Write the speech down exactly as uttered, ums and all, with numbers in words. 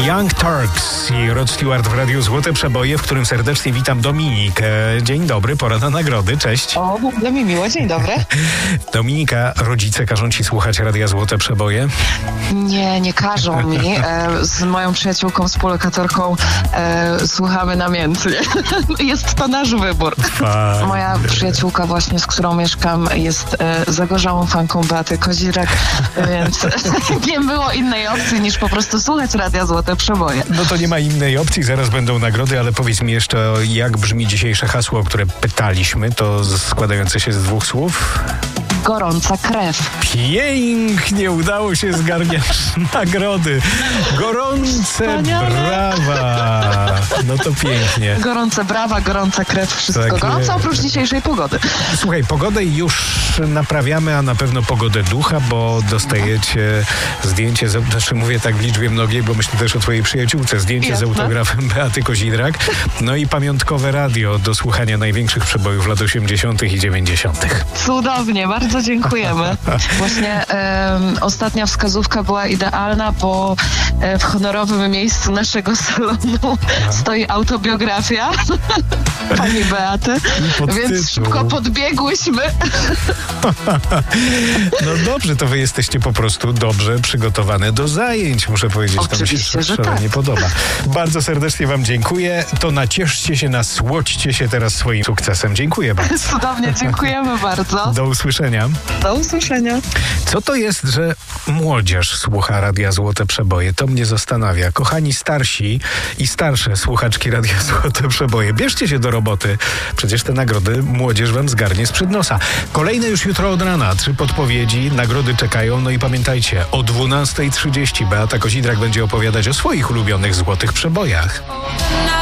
Young Turks i Rod Stewart w Radiu Złote Przeboje, w którym serdecznie witam Dominikę. Dzień dobry, pora na nagrody, cześć. O, bardzo mi miło, dzień dobry. Dominika, rodzice każą ci słuchać Radia Złote Przeboje? Nie, nie każą mi. E, z moją przyjaciółką, współlokatorką e, słuchamy namiętnie. Jest to nasz wybór. Fajne. Moja przyjaciółka właśnie, z którą mieszkam, jest e, zagorzałą fanką Beaty Kozirek, więc nie było innej opcji niż po prostu słuchać Radia Złote Przeboje. No to nie ma innej opcji, zaraz będą nagrody, ale powiedz mi jeszcze, jak brzmi dzisiejsze hasło, o które pytaliśmy, to składające się z dwóch słów? Gorąca krew. Pięknie udało się zgarniać nagrody. Gorące Wspaniale. brawa. No to pięknie. Gorące brawa, gorąca krew, wszystko Tak gorąco, jest. oprócz dzisiejszej pogody. Słuchaj, pogodę już naprawiamy, a na pewno pogodę ducha, bo dostajecie zdjęcie, z, znaczy mówię tak w liczbie mnogiej, bo myślę też o twojej przyjaciółce, zdjęcie Jasne. z autografem Beaty Kozidrak, no i pamiątkowe radio do słuchania największych przebojów lat osiemdziesiątych i dziewięćdziesiątych. Cudownie, bardzo dziękujemy. Właśnie em, ostatnia wskazówka była idealna, bo e, w honorowym miejscu naszego salonu stoi autobiografia pani Beaty, podtytuł. więc szybko podbiegłyśmy. No dobrze, to wy jesteście po prostu dobrze przygotowane do zajęć, muszę powiedzieć. Oczywiście, to mi się że szalenie tak. podoba. Bardzo serdecznie wam dziękuję. To nacieszcie się, nasłodźcie się teraz swoim sukcesem. Dziękuję bardzo. Cudownie, dziękujemy bardzo. Do usłyszenia. Do usłyszenia. Co to jest, że młodzież słucha Radia Złote Przeboje? To mnie zastanawia. Kochani starsi i starsze słuchaczki Radia Złote Przeboje, bierzcie się do roboty. Przecież te nagrody młodzież wam zgarnie sprzed nosa. Kolejne już jutro od rana. Trzy podpowiedzi, nagrody czekają. No i pamiętajcie, o dwunasta trzydzieści Beata Kozidrak będzie opowiadać o swoich ulubionych złotych przebojach.